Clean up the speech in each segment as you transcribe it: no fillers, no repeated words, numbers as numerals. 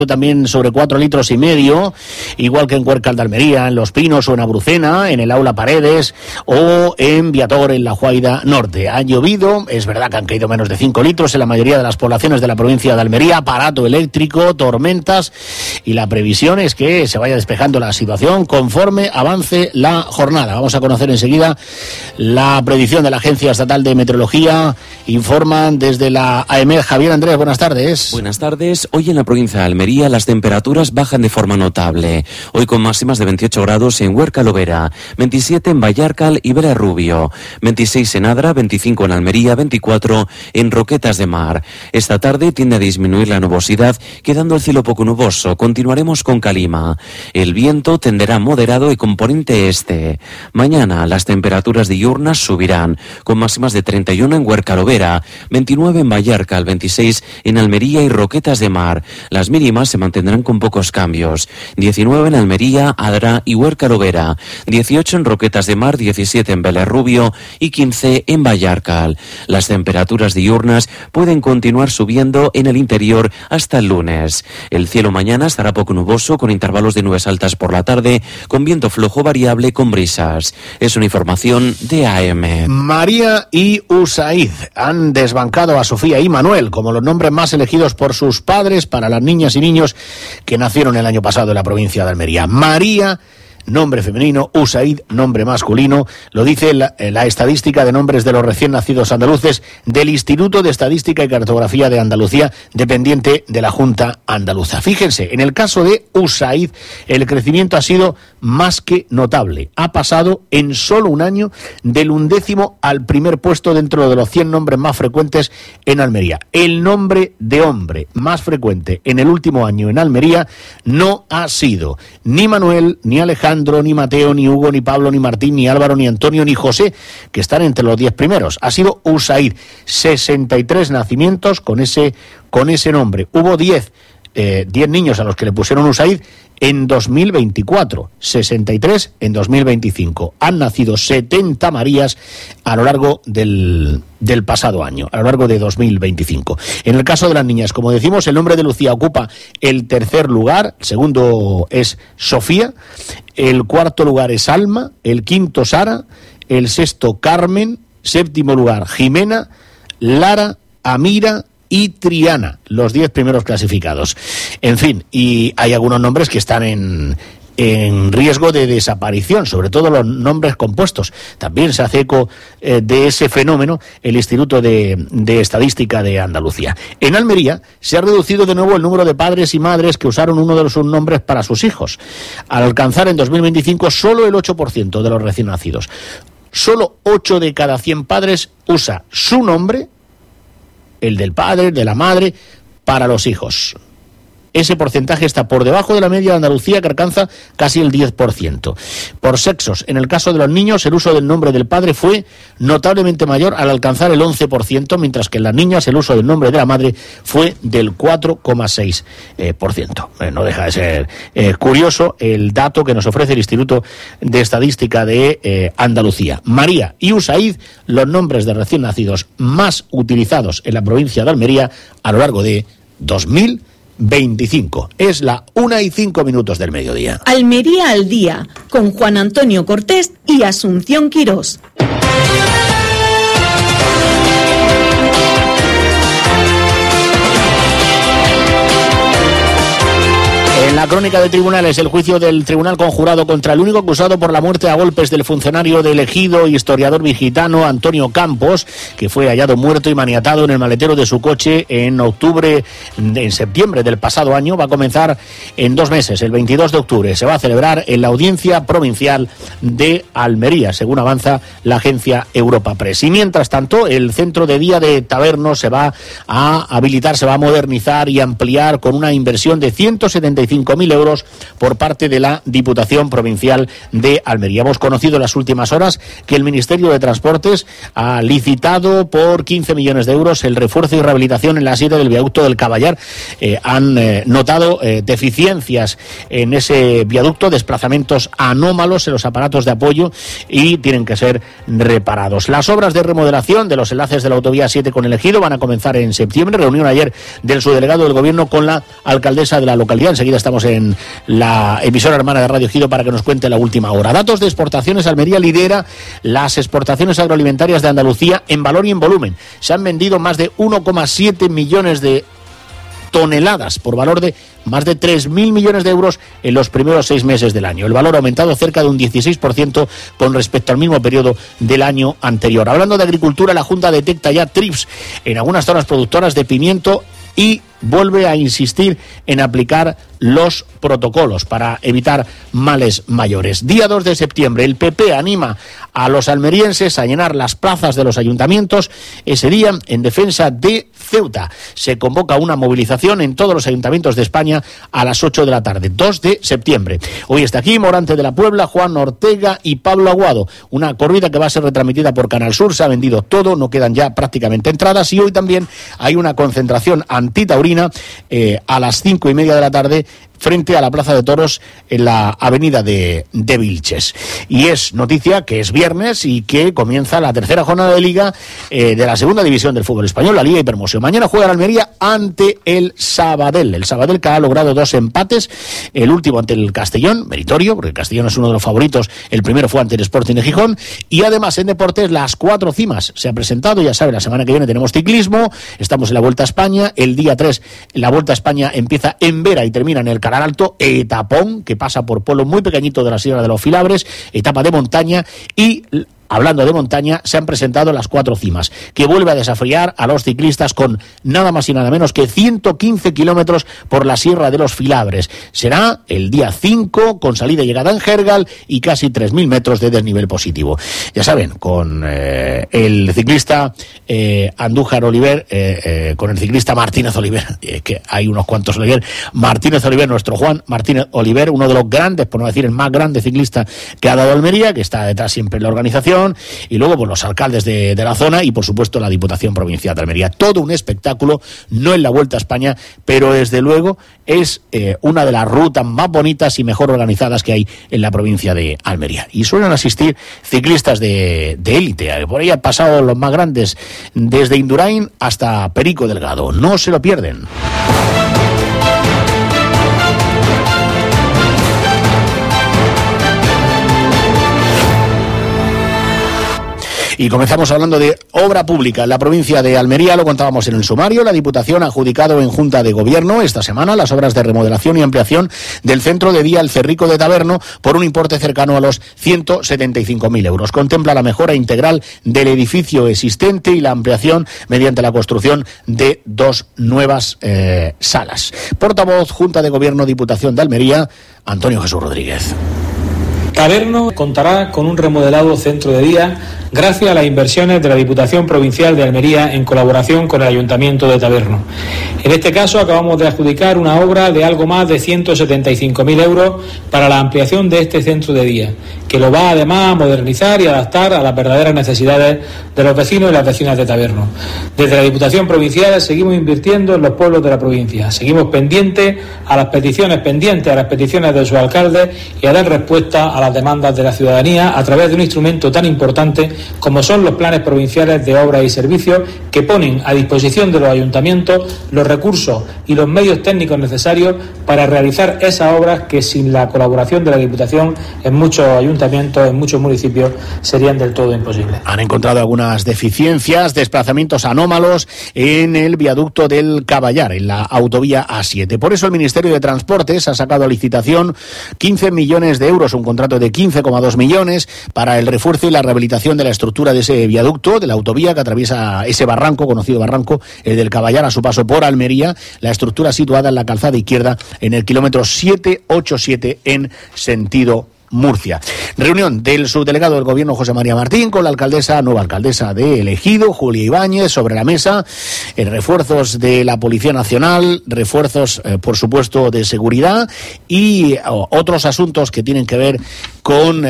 también sobre 4,5 litros, igual que en Cuercal de Almería, en Los Pinos o en Abrucena, en el Aula Paredes o en Viator, en la Juaida Norte. Ha llovido, es verdad que han caído menos de 5 litros en la mayoría de las poblaciones de la provincia de Almería, aparato eléctrico, tormentas, y la previsión es que se vaya despejando la situación conforme avance la jornada. Vamos a conocer enseguida la predicción de la Agencia Estatal de Meteorología. Informan desde la AEMET. Javier Andrés, buenas tardes. Buenas tardes. Hoy en la provincia de Almería las temperaturas bajan de forma notable. Hoy con máximas de 28 grados en Huerca Lovera, 27 en Vallarcal y Vera Rubio, 26 en Adra, 25 en Almería, 24 en Roquetas de Mar. Esta tarde tiende a disminuir la nubosidad, quedando el cielo poco nuboso. Continuaremos con calima. El viento tenderá moderado y componente este. Mañana las temperaturas diurnas subirán, con máximas de 31 en Huerca Lovera, 29 en Vallarcal, 26 en Almería y Roquetas de Mar. Las mínimas se mantendrán con pocos cambios. 19 en Almería, Adra y Huerca Lovera, 18 en Roquetas de Mar, 17 en Vélez Rubio y 15 en Vallarcal. Las temperaturas diurnas pueden continuar subiendo en el interior hasta el lunes. El cielo mañana estará poco nuboso, con intervalos de nubes altas por la tarde, con viento flojo variable con brisas. Es una información de AM. María y Usaid han desbancado a Sofía y Manuel como los nombres más elegidos por sus padres para las niñas y niños que nacieron el año pasado en la provincia de Almería. María, nombre femenino; Usaid, nombre masculino. Lo dice la estadística de nombres de los recién nacidos andaluces del Instituto de Estadística y Cartografía de Andalucía, dependiente de la Junta Andaluza. Fíjense, en el caso de Usaid, el crecimiento ha sido más que notable. Ha pasado en solo un año del 11º al primer puesto dentro de los 100 nombres más frecuentes en Almería. El nombre de hombre más frecuente en el último año en Almería no ha sido ni Manuel, ni Alejandro, ni Mateo, ni Hugo, ni Pablo, ni Martín, ni Álvaro, ni Antonio, ni José, que están entre los 10 primeros. Ha sido Usaid. 63 nacimientos con ese nombre. Hubo 10 niños a los que le pusieron Usaid en 2024, 63 en 2025. Han nacido 70 Marías a lo largo del pasado año, a lo largo de 2025. En el caso de las niñas, como decimos, el nombre de Lucía ocupa el tercer lugar, el segundo es Sofía, el cuarto lugar es Alma, el quinto Sara, el sexto Carmen, séptimo lugar Jimena, Lara, Amira y Triana, los 10 primeros clasificados. En fin, y hay algunos nombres que están en riesgo de desaparición, sobre todo los nombres compuestos. También se hace eco de ese fenómeno el Instituto de Estadística de Andalucía. En Almería se ha reducido de nuevo el número de padres y madres que usaron uno de sus nombres para sus hijos, al alcanzar en 2025 solo el 8% de los recién nacidos. Solo 8 de cada 100 padres usa su nombre, el del padre, de la madre, para los hijos. Ese porcentaje está por debajo de la media de Andalucía, que alcanza casi el 10%. Por sexos, en el caso de los niños, el uso del nombre del padre fue notablemente mayor, al alcanzar el 11%, mientras que en las niñas el uso del nombre de la madre fue del 4,6%. No deja de ser curioso el dato que nos ofrece el Instituto de Estadística de Andalucía. María y Usaid, los nombres de recién nacidos más utilizados en la provincia de Almería a lo largo de 2025. Es la 1:05 del mediodía. Almería al día, con Juan Antonio Cortés y Asunción Quirós. En la crónica de tribunales, el juicio del Tribunal Conjurado contra el único acusado por la muerte a golpes del funcionario del Ejido y historiador vigitano Antonio Campos, que fue hallado muerto y maniatado en el maletero de su coche en septiembre del pasado año, va a comenzar en 2 meses, el 22 de octubre. Se va a celebrar en la Audiencia Provincial de Almería, según avanza la agencia Europa Press. Y mientras tanto, el centro de día de Tabernos se va a habilitar, se va a modernizar y ampliar con una inversión de 175 75.000 euros por parte de la Diputación Provincial de Almería. Hemos conocido en las últimas horas que el Ministerio de Transportes ha licitado por 15 millones de euros el refuerzo y rehabilitación en la sede del viaducto del Caballar. Han notado deficiencias en ese viaducto, desplazamientos anómalos en los aparatos de apoyo y tienen que ser reparados. Las obras de remodelación de los enlaces de la autovía 7 con el Ejido van a comenzar en septiembre. Reunión ayer del subdelegado del Gobierno con la alcaldesa de la localidad. Enseguida estamos en la emisora hermana de Radio Ejido para que nos cuente la última hora. Datos de exportaciones. Almería lidera las exportaciones agroalimentarias de Andalucía en valor y en volumen. Se han vendido más de 1,7 millones de toneladas por valor de más de 3.000 millones de euros en los primeros 6 meses del año. El valor ha aumentado cerca de un 16% con respecto al mismo periodo del año anterior. Hablando de agricultura, la Junta detecta ya trips en algunas zonas productoras de pimiento y vuelve a insistir en aplicar los protocolos para evitar males mayores. Día 2 de septiembre, el PP anima a los almerienses a llenar las plazas de los ayuntamientos ese día en defensa de Ceuta. Se convoca una movilización en todos los ayuntamientos de España a las 8 de la tarde, 2 de septiembre. Hoy está aquí Morante de la Puebla, Juan Ortega y Pablo Aguado. Una corrida que va a ser retransmitida por Canal Sur. Se ha vendido todo, no quedan ya prácticamente entradas y hoy también hay una concentración antitaurina a las 5:30 de la tarde frente a la Plaza de Toros en la avenida de Vilches. Y es noticia que es viernes y que comienza la tercera jornada de Liga de la segunda división del fútbol español, la Liga Hipermosio. Mañana juega el Almería ante el Sabadell. El Sabadell que ha logrado 2 empates, el último ante el Castellón, meritorio, porque el Castellón es uno de los favoritos, el primero fue ante el Sporting de Gijón, y además en deportes las 4 cimas se ha presentado, ya sabe, la semana que viene tenemos ciclismo, estamos en la Vuelta a España, el día 3 la Vuelta a España empieza en Vera y termina en el Canal Alto, etapón que pasa por pueblo muy pequeñito de la Sierra de los Filabres, etapa de montaña. Y hablando de montaña, se han presentado las 4 cimas, que vuelve a desafiar a los ciclistas con nada más y nada menos que 115 kilómetros por la Sierra de los Filabres. Será el día 5, con salida y llegada en Gergal y casi 3.000 metros de desnivel positivo. Ya saben, con el ciclista Andújar Oliver, con el ciclista Martínez Oliver, que hay unos cuantos Oliver, Martínez Oliver, nuestro Juan Martínez Oliver, uno de los grandes, por no decir el más grande ciclista que ha dado Almería, que está detrás siempre en la organización, y luego pues, los alcaldes de la zona y por supuesto la Diputación Provincial de Almería. Todo un espectáculo, no en la Vuelta a España, pero desde luego es una de las rutas más bonitas y mejor organizadas que hay en la provincia de Almería. Y suelen asistir ciclistas de élite. Por ahí han pasado los más grandes, desde Indurain hasta Perico Delgado. No se lo pierden. Y comenzamos hablando de obra pública en la provincia de Almería. Lo contábamos en el sumario. La Diputación ha adjudicado en Junta de Gobierno esta semana las obras de remodelación y ampliación del centro de día El Cerrico de Taberno por un importe cercano a los 175.000 euros. Contempla la mejora integral del edificio existente y la ampliación mediante la construcción de 2 nuevas salas. Portavoz, Junta de Gobierno, Diputación de Almería, Antonio Jesús Rodríguez. Taberno contará con un remodelado centro de día gracias a las inversiones de la Diputación Provincial de Almería en colaboración con el Ayuntamiento de Taberno. En este caso acabamos de adjudicar una obra de algo más de 175.000 euros para la ampliación de este centro de día, que lo va además a modernizar y adaptar a las verdaderas necesidades de los vecinos y las vecinas de Taberno. Desde la Diputación Provincial seguimos invirtiendo en los pueblos de la provincia, seguimos pendientes a las peticiones de sus alcaldes y a dar respuesta a las demandas de la ciudadanía a través de un instrumento tan importante como son los planes provinciales de obras y servicios, que ponen a disposición de los ayuntamientos los recursos y los medios técnicos necesarios para realizar esas obras que sin la colaboración de la Diputación en muchos ayuntamientos, en muchos municipios, serían del todo imposibles. Han encontrado algunas deficiencias, desplazamientos anómalos en el viaducto del Caballar, en la autovía A7. Por eso el Ministerio de Transportes ha sacado a licitación 15 millones de euros, un contrato de 15,2 millones para el refuerzo y la rehabilitación de la estructura de ese viaducto, de la autovía que atraviesa ese barranco, conocido barranco, el del Caballar, a su paso por Almería. La estructura situada en la calzada izquierda en el kilómetro 787 en sentido Murcia. Reunión del subdelegado del Gobierno José María Martín con la nueva alcaldesa de El Ejido, Julia Ibáñez, sobre la mesa, refuerzos de la Policía Nacional, refuerzos, por supuesto, de seguridad y otros asuntos que tienen que ver con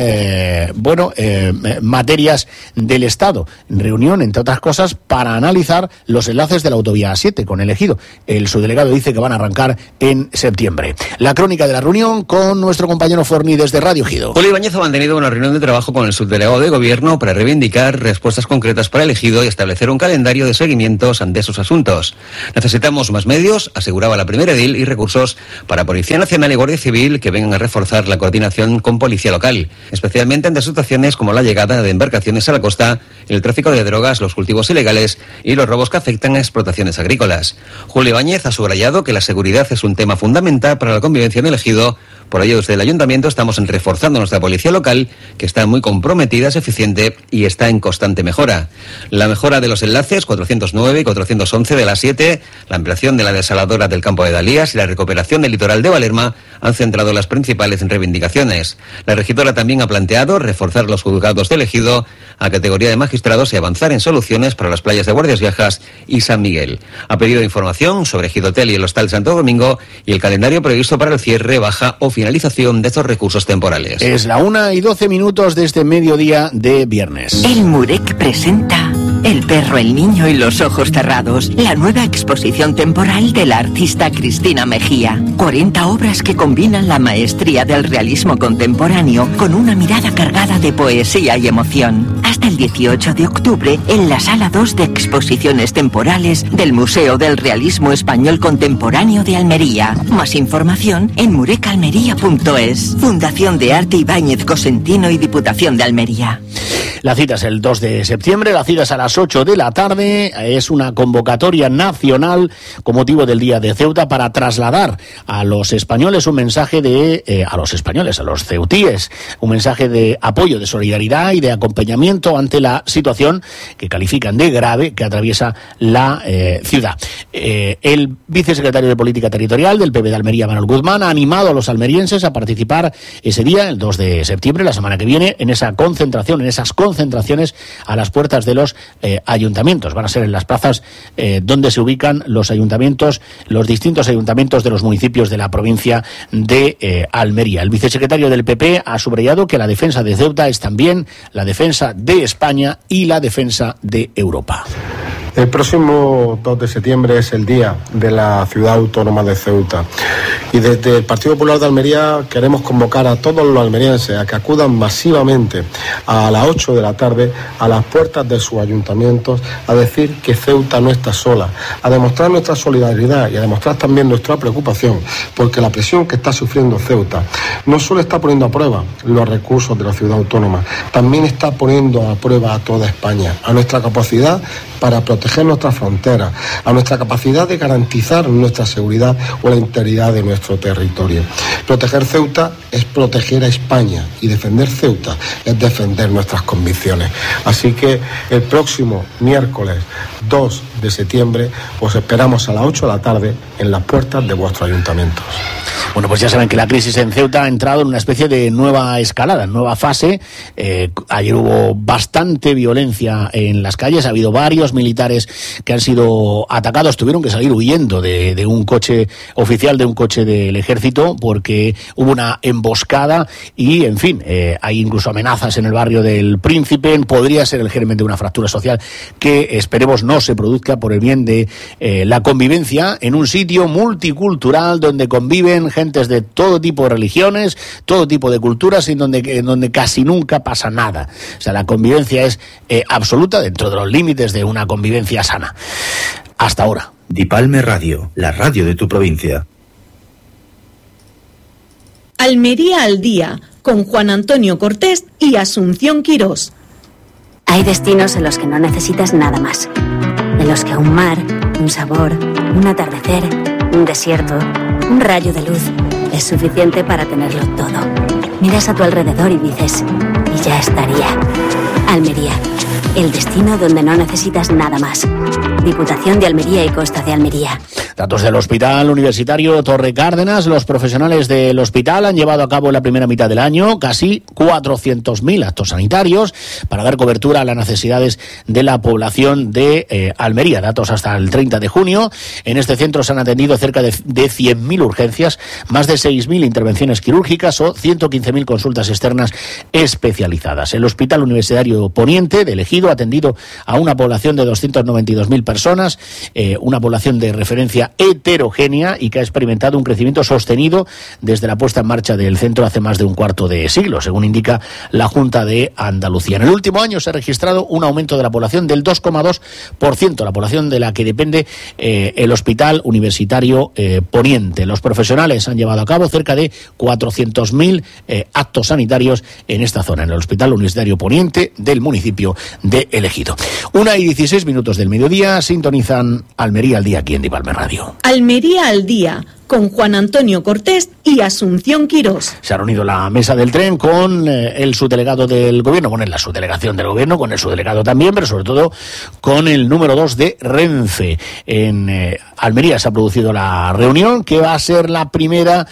materias del Estado. Reunión, entre otras cosas, para analizar los enlaces de la autovía A7 con El Ejido. El subdelegado dice que van a arrancar en septiembre. La crónica de la reunión con nuestro compañero Forni desde Radio Ejido. Julia Ibáñez ha mantenido una reunión de trabajo con el subdelegado de Gobierno para reivindicar respuestas concretas para El Ejido y establecer un calendario de seguimientos ante esos asuntos. Necesitamos más medios, aseguraba la primera edil, y recursos para Policía Nacional y Guardia Civil que vengan a reforzar la coordinación con policía local, especialmente ante situaciones como la llegada de embarcaciones a la costa, el tráfico de drogas, los cultivos ilegales y los robos que afectan a explotaciones agrícolas. Julia Ibáñez ha subrayado que la seguridad es un tema fundamental para la convivencia en El Ejido. Por ello, desde el Ayuntamiento estamos reforzando nuestra policía local, que está muy comprometida, es eficiente y está en constante mejora. La mejora de los enlaces 409 y 411 de la 7, la ampliación de la desaladora del campo de Dalías y la recuperación del litoral de Valerma han centrado las principales reivindicaciones. La regidora también ha planteado reforzar los juzgados de El Ejido a categoría de magistrados y avanzar en soluciones para las playas de Guardias Viejas y San Miguel. Ha pedido información sobre Ejidotel y el Hostal Santo Domingo y el calendario previsto para el cierre, baja o finalización de estos recursos temporales. Es la 1:12 de este mediodía de viernes. El Murec presenta El perro, el niño y los ojos cerrados, la nueva exposición temporal de la artista Cristina Mejía. 40 obras que combinan la maestría del realismo contemporáneo con una mirada cargada de poesía y emoción. Hasta el 18 de octubre en la Sala 2 de Exposiciones Temporales del Museo del Realismo Español Contemporáneo de Almería. Más información en murecalmería.es. Fundación de Arte Ibáñez Cosentino y Diputación de Almería. La cita es el 2 de septiembre, la cita es a las 8 de la tarde, es una convocatoria nacional con motivo del Día de Ceuta para trasladar a los españoles un mensaje a los ceutíes, un mensaje de apoyo, de solidaridad y de acompañamiento ante la situación que califican de grave que atraviesa la ciudad. El vicesecretario de Política Territorial del PP de Almería, Manuel Guzmán, ha animado a los almerienses a participar ese día, el 2 de septiembre, la semana que viene, en esas concentraciones a las puertas de los ayuntamientos. Van a ser en las plazas donde se ubican los distintos ayuntamientos de los municipios de la provincia de Almería. El vicesecretario del PP ha subrayado que la defensa de Ceuta es también la defensa de España y la defensa de Europa. El próximo 2 de septiembre es el día de la ciudad autónoma de Ceuta y desde el Partido Popular de Almería queremos convocar a todos los almerienses a que acudan masivamente a las 8 de la tarde a las puertas de sus ayuntamientos a decir que Ceuta no está sola, a demostrar nuestra solidaridad y a demostrar también nuestra preocupación porque la presión que está sufriendo Ceuta no solo está poniendo a prueba los recursos de la ciudad autónoma, también está poniendo a prueba a toda España, a nuestra capacidad para proteger nuestras fronteras, a nuestra capacidad de garantizar nuestra seguridad o la integridad de nuestro territorio. Proteger Ceuta es proteger a España y defender Ceuta es defender nuestras convicciones. Así que el próximo miércoles 2 de septiembre os esperamos a las 8 de la tarde en las puertas de vuestros ayuntamientos. Bueno, pues ya saben que la crisis en Ceuta ha entrado en una especie de nueva escalada, nueva fase. Ayer hubo bastante violencia en las calles, ha habido varios militares que han sido atacados, tuvieron que salir huyendo de un coche oficial, de un coche del ejército, porque hubo una emboscada y, en fin, hay incluso amenazas en el barrio del Príncipe. Podría ser el germen de una fractura social que esperemos no se produzca por el bien de la convivencia en un sitio multicultural donde conviven gentes de todo tipo de religiones, todo tipo de culturas, y en donde casi nunca pasa nada. O sea, la convivencia es absoluta dentro de los límites de una convivencia sana. Hasta ahora. Dipalme Radio, la radio de tu provincia. Almería al día, con Juan Antonio Cortés y Asunción Quirós. Hay destinos en los que no necesitas nada más. En los que un mar, un sabor, un atardecer, un desierto, un rayo de luz es suficiente para tenerlo todo. Miras a tu alrededor y dices, y ya estaría. Almería, el destino donde no necesitas nada más. Diputación de Almería y Costa de Almería. Datos del Hospital Universitario Torre Cárdenas. Los profesionales del hospital han llevado a cabo en la primera mitad del año casi 400.000 actos sanitarios para dar cobertura a las necesidades de la población de Almería. Datos hasta el 30 de junio. En este centro se han atendido cerca de 100.000 urgencias, más de 6.000 intervenciones quirúrgicas o 115.000 consultas externas especializadas. El Hospital Universitario Poniente de Ejido ha atendido a una población de 292.000 personas, una población de referencia heterogénea y que ha experimentado un crecimiento sostenido desde la puesta en marcha del centro hace más de un cuarto de siglo, según indica la Junta de Andalucía. En el último año se ha registrado un aumento de la población del 2,2%, la población de la que depende el Hospital Universitario Poniente. Los profesionales han llevado a cabo cerca de 400.000 actos sanitarios en esta zona, en el Hospital Universitario Poniente del municipio de El Ejido. 1:16 del mediodía, sintonizan Almería al día aquí en Divalme Radio. Almería al día, con Juan Antonio Cortés y Asunción Quirós. Se ha reunido la mesa del tren con el subdelegado del gobierno, con la subdelegación del gobierno, con el subdelegado también, pero sobre todo con el número 2 de Renfe. En Almería se ha producido la reunión, que va a ser la primera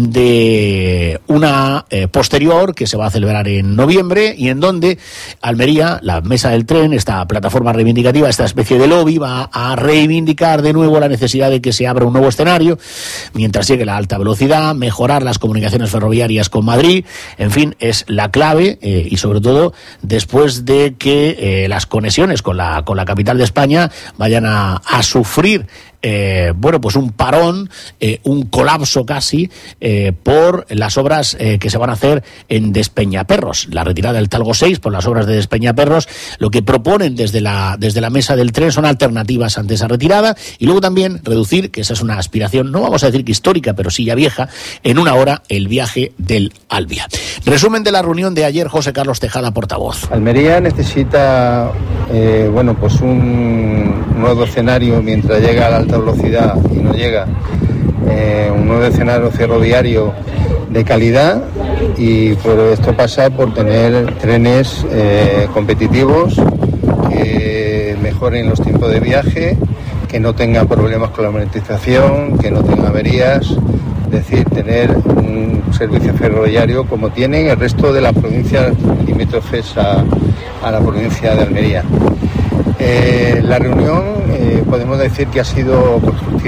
de una posterior que se va a celebrar en noviembre, y en donde Almería, la mesa del tren, esta plataforma reivindicativa, esta especie de lobby, va a reivindicar de nuevo la necesidad de que se abra un nuevo escenario mientras llegue la alta velocidad, mejorar las comunicaciones ferroviarias con Madrid. En fin, es la clave, y sobre todo después de que las conexiones con la capital de España vayan a sufrir pues un parón, un colapso casi, por las obras que se van a hacer en Despeñaperros. La retirada del Talgo 6 por las obras de Despeñaperros. Lo que proponen desde la mesa del tren son alternativas ante esa retirada, y luego también reducir, que esa es una aspiración, no vamos a decir que histórica, pero sí ya vieja, en una hora el viaje del Albia. Resumen de la reunión de ayer, José Carlos Tejada, portavoz. Almería necesita pues un nuevo escenario mientras llega a la alta velocidad y no llega, un nuevo escenario ferroviario de calidad, y por esto pasa por tener trenes competitivos, que mejoren los tiempos de viaje, que no tengan problemas con la monetización, que no tengan averías, es decir, tener un servicio ferroviario como tienen el resto de las provincias limítrofes a la provincia de Almería. La reunión podemos decir que ha sido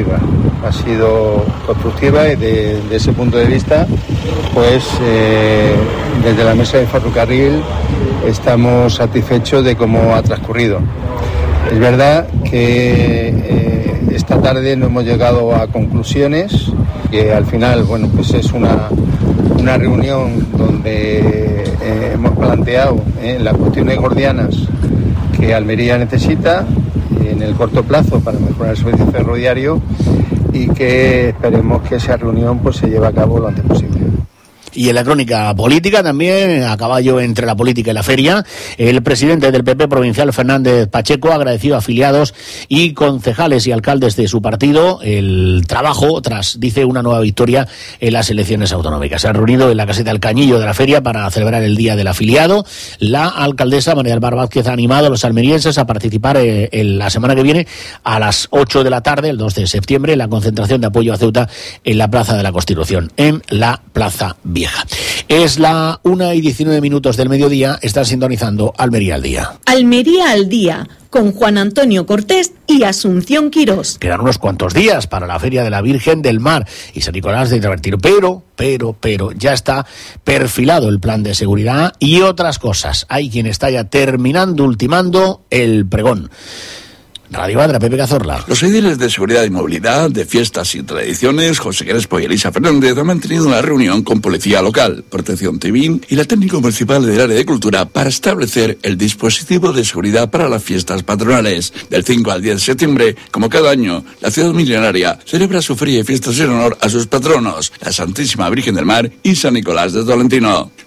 constructiva, y desde ese punto de vista, pues desde la mesa de ferrocarril estamos satisfechos de cómo ha transcurrido. Es verdad que esta tarde no hemos llegado a conclusiones, que al final, pues es una reunión donde hemos planteado las cuestiones gordianas que Almería necesita en el corto plazo para mejorar el servicio ferroviario, y que esperemos que esa reunión pues se lleve a cabo lo antes posible. Y en la crónica política también, a caballo entre la política y la feria, el presidente del PP provincial, Fernández Pacheco, ha agradecido a afiliados y concejales y alcaldes de su partido el trabajo tras, dice, una nueva victoria en las elecciones autonómicas. Se han reunido en la caseta del Cañillo de la feria para celebrar el Día del Afiliado. La alcaldesa María del Mar Vázquez ha animado a los almerienses a participar en la semana que viene a las 8 de la tarde, el 2 de septiembre, en la concentración de apoyo a Ceuta en la Plaza de la Constitución, en la Plaza Vieja. Es la 1:19 del mediodía, están sintonizando Almería al día. Almería al día, con Juan Antonio Cortés y Asunción Quirós. Quedan unos cuantos días para la Feria de la Virgen del Mar y San Nicolás de Travertino, pero ya está perfilado el plan de seguridad y otras cosas. Hay quien está ya ultimando el pregón. Radio Adra, Pepe Cazorla. Los ediles de Seguridad y Movilidad, de Fiestas y Tradiciones, José Crespo y Elisa Fernández, han mantenido una reunión con Policía Local, Protección Civil y la técnico municipal del área de Cultura para establecer el dispositivo de seguridad para las fiestas patronales. Del 5 al 10 de septiembre, como cada año, la ciudad millonaria celebra su feria y fiestas en honor a sus patronos, la Santísima Virgen del Mar y San Nicolás de Tolentino.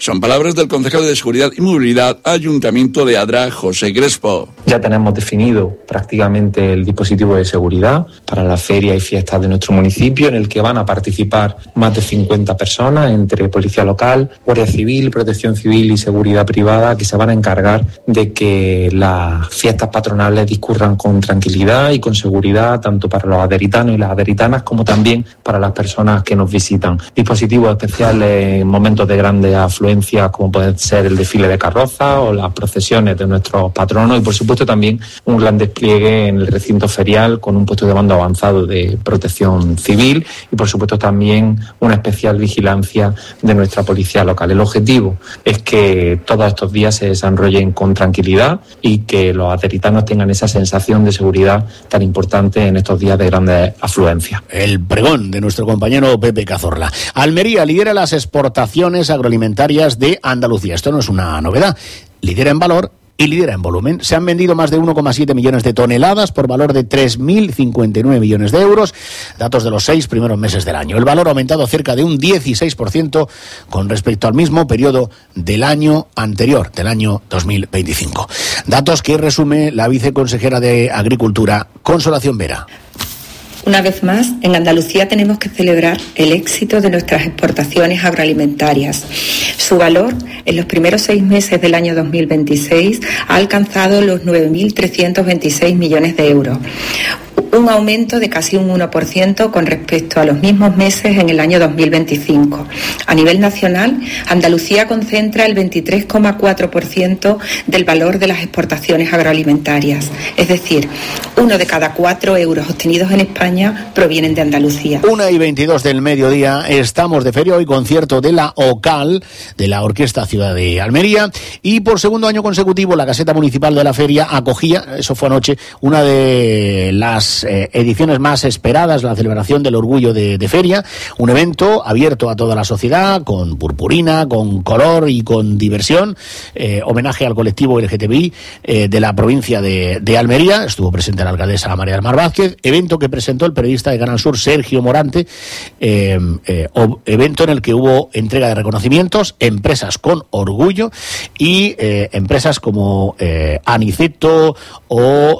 Son palabras del concejal de Seguridad y Movilidad, Ayuntamiento de Adra, José Crespo. Ya tenemos definido prácticamente el dispositivo de seguridad para la feria y fiestas de nuestro municipio, en el que van a participar más de 50 personas, entre Policía Local, Guardia Civil, Protección Civil y Seguridad Privada, que se van a encargar de que las fiestas patronales discurran con tranquilidad y con seguridad, tanto para los aderitanos y las aderitanas como también para las personas que nos visitan. Dispositivos especiales en momentos de grandes afluencias, como pueden ser el desfile de carrozas o las procesiones de nuestros patronos, y por supuesto también un gran despliegue en el recinto ferial con un puesto de mando avanzado de Protección Civil y por supuesto también una especial vigilancia de nuestra Policía Local. El objetivo es que todos estos días se desarrollen con tranquilidad y que los aderitanos tengan esa sensación de seguridad tan importante en estos días de grandes afluencias. El pregón de nuestro compañero Pepe Cazorla. Almería lidera las exportaciones agroalimentarias de Andalucía. Esto no es una novedad. Lidera en valor y lidera en volumen. Se han vendido más de 1,7 millones de toneladas por valor de 3.059 millones de euros, datos de los 6 primeros meses del año. El valor ha aumentado cerca de un 16% con respecto al mismo periodo del año anterior, del año 2025. Datos que resume la viceconsejera de Agricultura, Consolación Vera. Una vez más, en Andalucía tenemos que celebrar el éxito de nuestras exportaciones agroalimentarias. Su valor en los primeros 6 meses del año 2026 ha alcanzado los 9.326 millones de euros. Un aumento de casi un 1% con respecto a los mismos meses en el año 2025. A nivel nacional, Andalucía concentra el 23,4% del valor de las exportaciones agroalimentarias. Es decir, 1 de cada 4 euros obtenidos en España provienen de Andalucía. 1:22 del mediodía, estamos de feria hoy, concierto de la OCAL, de la Orquesta Ciudad de Almería, y por segundo año consecutivo la Caseta Municipal de la Feria acogía, eso fue anoche, una de las ediciones más esperadas, la celebración del Orgullo de Feria, un evento abierto a toda la sociedad, con purpurina, con color y con diversión, homenaje al colectivo LGTBI de la provincia de Almería. Estuvo presente la alcaldesa María del Mar Vázquez, evento que presentó el periodista de Canal Sur Sergio Morante, evento en el que hubo entrega de reconocimientos, empresas con orgullo y empresas como Aniceto o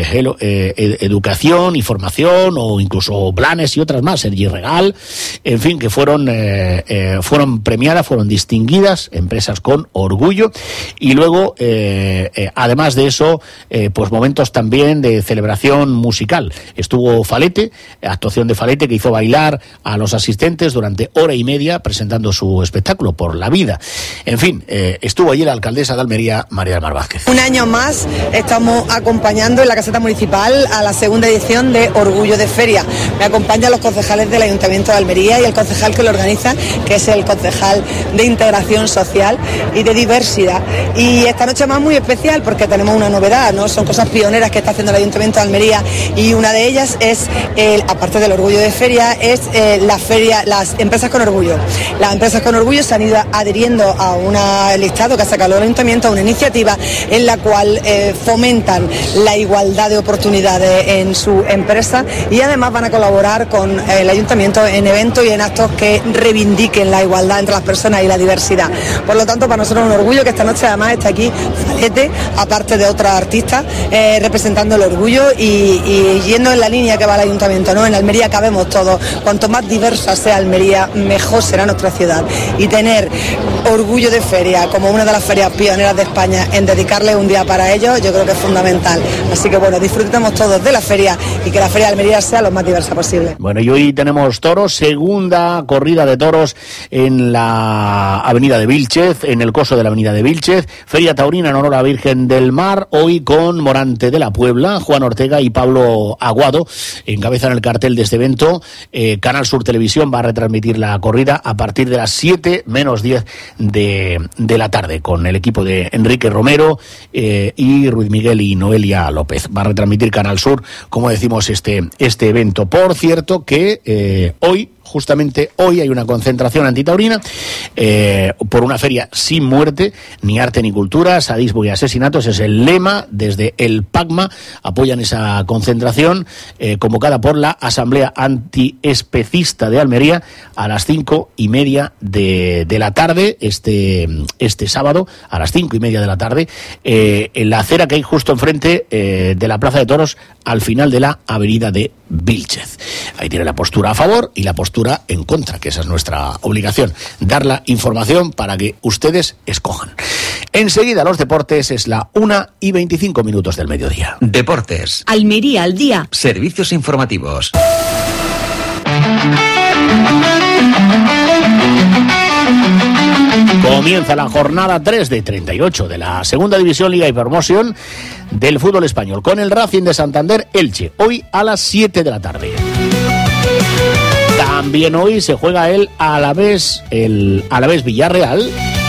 Educación y Formación o incluso Blanes y otras más, Sergi Regal, en fin, que fueron premiadas, fueron distinguidas, empresas con orgullo. Y luego, además de eso, pues momentos también de celebración musical. Estuvo Falete, actuación de Falete, que hizo bailar a los asistentes durante hora y media presentando su espectáculo Por la Vida. En fin, estuvo allí la alcaldesa de Almería, María del Mar Vázquez. Un año más estamos acompañando en la Caseta Municipal a la segunda edición de Orgullo de Feria. Me acompañan los concejales del Ayuntamiento de Almería y el concejal que lo organiza, que es el concejal de Integración Social y de Diversidad. Y esta noche más muy especial porque tenemos una novedad, ¿no? Son cosas pioneras que está haciendo el Ayuntamiento de Almería y una de ellas es, aparte del Orgullo de Feria, es la feria, las empresas con orgullo. Las empresas con orgullo se han ido adhiriendo a un listado que ha sacado el Ayuntamiento, a una iniciativa en la cual fomentan la igualdad de oportunidades en su empresa y además van a colaborar con el Ayuntamiento en eventos y en actos que reivindiquen la igualdad entre las personas y la diversidad. Por lo tanto, para nosotros es un orgullo que esta noche además está aquí Falete, aparte de otras artistas, representando el orgullo y yendo en la línea que va el Ayuntamiento, ¿no? En Almería cabemos todos. Cuanto más diversa sea Almería, mejor será nuestra ciudad. Y tener Orgullo de Feria como una de las ferias pioneras de España en dedicarle un día para ello, yo creo que es fundamental. Así que bueno, disfrutemos todos de la feria y que la Feria de Almería sea lo más diversa posible. Bueno, y hoy tenemos toros, segunda corrida de toros en la avenida de Vílchez, en el coso de la avenida de Vílchez, Feria Taurina en honor a la Virgen del Mar, hoy con Morante de la Puebla, Juan Ortega y Pablo Aguado, encabezan el cartel de este evento. Canal Sur Televisión va a retransmitir la corrida a partir de las 7 menos 10 de la tarde, con el equipo de Enrique Romero y Ruiz Miguel y Noelia López. Va a retransmitir Canal Sur, como decimos, este evento. Por cierto que hoy justamente hoy hay una concentración antitaurina por una feria sin muerte, ni arte ni cultura, sadismo y asesinatos, es el lema. Desde el PACMA apoyan esa concentración convocada por la Asamblea Antiespecista de Almería a las 5:30 de la tarde, este sábado, a las 5:30 de la tarde, en la acera que hay justo enfrente de la Plaza de Toros, al final de la avenida de Vílchez. Ahí tiene la postura a favor y la postura en contra, que esa es nuestra obligación, dar la información para que ustedes escojan. Enseguida los deportes, es la 1:25 del mediodía. Deportes. Almería al día. Servicios informativos. Comienza la jornada 3 de 38 de la Segunda División Liga y Promoción del fútbol español, con el Racing de Santander Elche, hoy a las 7 de la tarde. También hoy se juega el Alavés Villarreal,